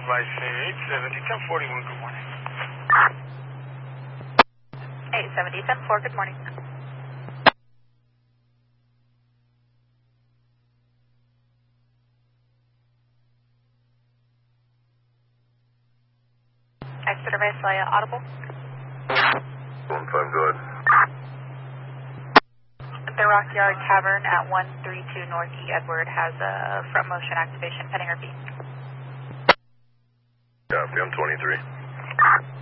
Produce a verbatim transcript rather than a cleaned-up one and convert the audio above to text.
by say eight seventy, ten forty-one, good morning. eight seventy, ten four, good morning. Exeter Visalia, audible. one five, go ahead. The Rock Yard Tavern at one three two North E. Edward has a front motion activation pending repeat. Copy, I'm twenty-three.